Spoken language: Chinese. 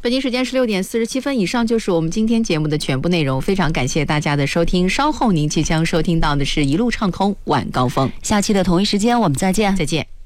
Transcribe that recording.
北京时间16:47，以上就是我们今天节目的全部内容。非常感谢大家的收听，稍后您即将收听到的是一路畅通晚高峰。 下期的同一时间我们再见。 再见。